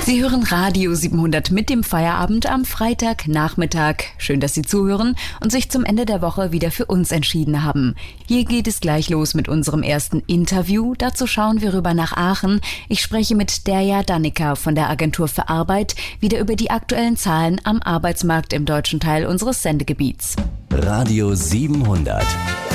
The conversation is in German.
Sie hören Radio 700 mit dem Feierabend am Freitagnachmittag. Schön, dass Sie zuhören und sich zum Ende der Woche wieder für uns entschieden haben. Hier geht es gleich los mit unserem ersten Interview. Dazu schauen wir rüber nach Aachen. Ich spreche mit Derya Dannecker von der Agentur für Arbeit wieder über die aktuellen Zahlen am Arbeitsmarkt im deutschen Teil unseres Sendegebiets. Radio 700.